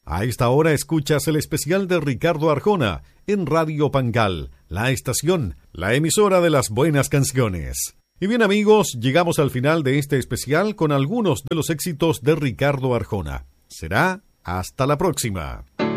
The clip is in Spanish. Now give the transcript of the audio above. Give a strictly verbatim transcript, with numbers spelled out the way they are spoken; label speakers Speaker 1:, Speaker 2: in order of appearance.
Speaker 1: A esta hora escuchas el especial de Ricardo Arjona en Radio Pangal, la estación, la emisora de las buenas canciones. Y bien amigos, llegamos al final de este especial con algunos de los éxitos de Ricardo Arjona. Será hasta la próxima.